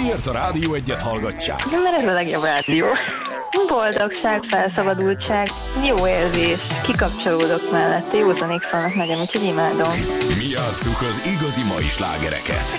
Miért a Rádió Egyet hallgatják? De mert ez a legjobb rádió. Boldogság, felszabadultság, jó érzés, kikapcsolódok mellette, józanék szólnak nagyon, úgyhogy imádom. Mi játsszuk az igazi mai slágereket.